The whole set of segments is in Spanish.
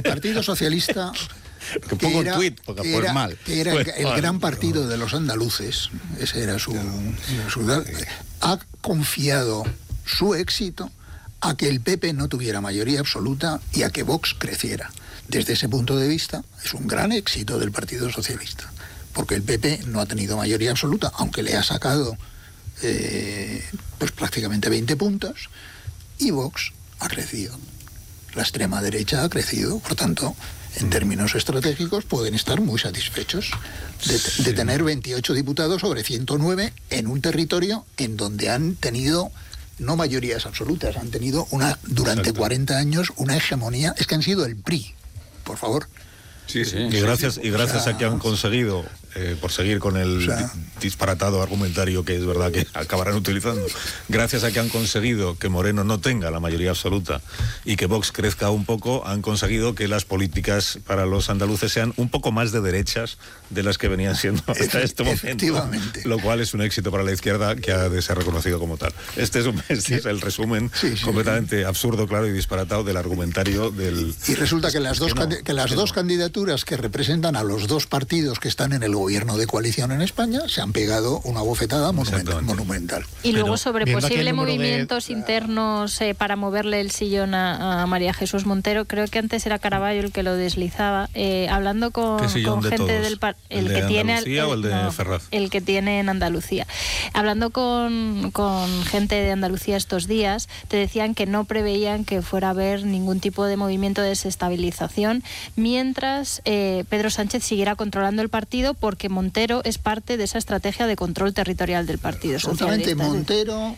Partido Socialista, que pongo un tuit, porque pues mal. Que era el gran partido de los andaluces, ese era su ha confiado su éxito a que el PP no tuviera mayoría absoluta y a que Vox creciera. Desde ese punto de vista, es un gran éxito del Partido Socialista, porque el PP no ha tenido mayoría absoluta, aunque le ha sacado pues prácticamente 20 puntos, y Vox ha crecido. La extrema derecha ha crecido, por tanto, en términos estratégicos pueden estar muy satisfechos de tener 28 diputados sobre 109 en un territorio en donde han tenido no mayorías absolutas, han tenido durante 40 años una hegemonía, es que han sido el PRI, por favor. Sí. Y gracias a que han conseguido, por seguir con el disparatado argumentario que es verdad que acabarán utilizando, gracias a que han conseguido que Moreno no tenga la mayoría absoluta y que Vox crezca un poco, han conseguido que las políticas para los andaluces sean un poco más de derechas de las que venían siendo hasta este momento, lo cual es un éxito para la izquierda que ha de ser reconocido como tal. Este es el resumen completamente absurdo, claro, y disparatado del argumentario del... Y resulta que las dos candidaturas que representan a los dos partidos que están en el gobierno de coalición en España se han pegado una bofetada monumental. Y luego sobre posibles movimientos internos para moverle el sillón a María Jesús Montero, creo que antes era Caraballo el que lo deslizaba, hablando con gente del ¿El de Andalucía o el de Ferraz? El que tiene en Andalucía. Hablando con gente de Andalucía estos días, te decían que no preveían que fuera a haber ningún tipo de movimiento de desestabilización mientras Pedro Sánchez siguiera controlando el partido, porque Montero es parte de esa estrategia de control territorial del Partido Socialista. Montero,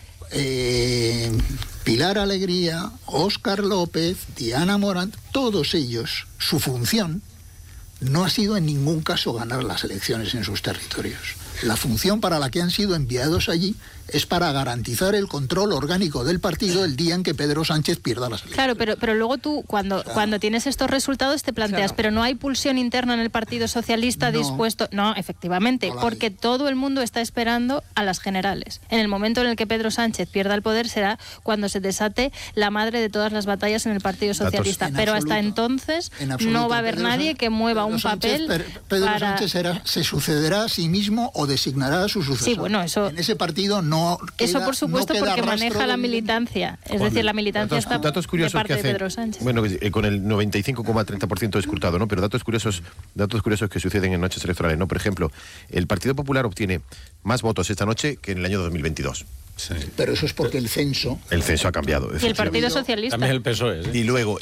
Pilar Alegría, Óscar López, Diana Morant, todos ellos, su función no ha sido en ningún caso ganar las elecciones en sus territorios. La función para la que han sido enviados allí es para garantizar el control orgánico del partido el día en que Pedro Sánchez pierda las elecciones. Claro, pero luego tú, cuando tienes estos resultados, te planteas, pero no hay pulsión interna en el Partido Socialista dispuesto... No, efectivamente, porque todo el mundo está esperando a las generales. En el momento en el que Pedro Sánchez pierda el poder será cuando se desate la madre de todas las batallas en el Partido Socialista. Pero hasta entonces no va a haber nadie que mueva un papel Pedro Sánchez se sucederá a sí mismo o designará a su sucesor. Sí, bueno, eso... En ese partido no queda, eso por supuesto, porque maneja la militancia. Es decir, la militancia está de parte de Pedro Sánchez. Bueno, con el 95,30% escrutado, ¿no? Pero datos curiosos que suceden en noches electorales, ¿no? Por ejemplo, el Partido Popular obtiene más votos esta noche que en el año 2022. Sí. Pero eso es porque el censo ha cambiado. Y el Partido Socialista. También el PSOE. ¿Sí? Y luego,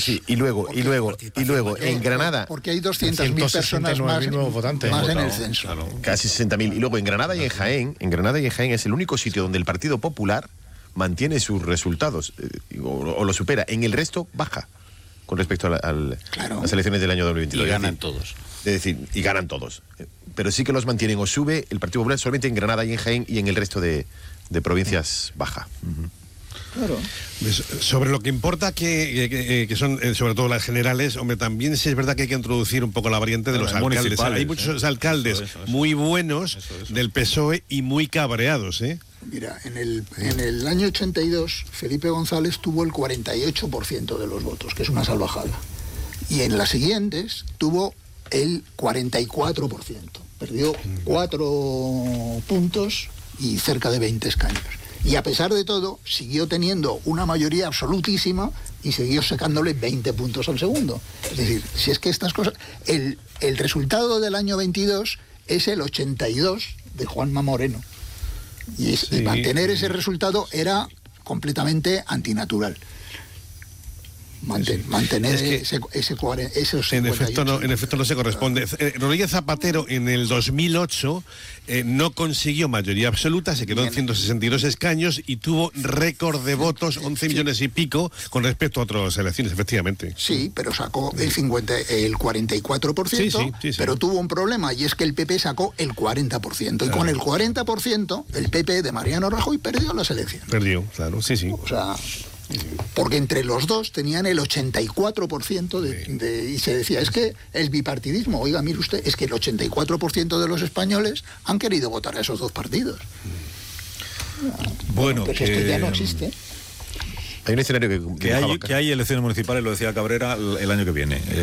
en Granada... Porque hay 200.000 personas más en el censo. Claro. Casi 60.000. Y luego en Granada y en Jaén es el único sitio donde el Partido Popular mantiene sus resultados o lo supera. En el resto baja con respecto a las elecciones del año 2022. Y ganan todos. Es decir, y ganan todos. Pero sí que los mantienen o sube el Partido Popular solamente en Granada y en Jaén, y en el resto de provincias baja. Claro. Sobre lo que importa que son sobre todo las generales, hombre, también sí es verdad que hay que introducir un poco la variante de los alcaldes. Hay muchos alcaldes muy buenos del PSOE y muy cabreados, ¿eh? Mira, en el año 82 Felipe González tuvo el 48% de los votos, que es una salvajada. Y en las siguientes tuvo el 44%. Perdió 4 puntos y cerca de 20 escaños. Y a pesar de todo, siguió teniendo una mayoría absolutísima y siguió sacándole 20 puntos al segundo. Es decir, si es que estas cosas... El resultado del año 22 es el 82 de Juanma Moreno. Y mantener ese resultado era completamente antinatural. Mantener esos en efecto no se corresponde. Rodríguez Zapatero en el 2008 no consiguió mayoría absoluta, se quedó en 162 escaños y tuvo récord de votos, 11 millones y pico, con respecto a otras elecciones, efectivamente. Sí, pero sacó el 44%, pero tuvo un problema, y es que el PP sacó el 40%, y con el 40% el PP de Mariano Rajoy perdió las elecciones. Perdió, claro, sí. O sea... Porque entre los dos tenían el 84% y se decía, es que el bipartidismo, oiga, mire usted, es que el 84% de los españoles han querido votar a esos dos partidos. Bueno, pues esto ya no existe. Hay un escenario que hay elecciones municipales, lo decía Cabrera, el año que viene.